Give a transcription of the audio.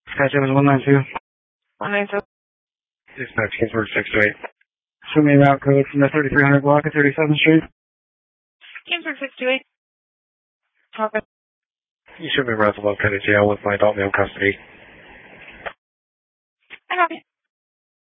SkyJet 192. 192. Dispatch, Kingsburg 628. Show me a route code from the 3300 block of 37th Street. Kingsburg 628. Okay. You should be around to located jail with my adult male custody. I copy.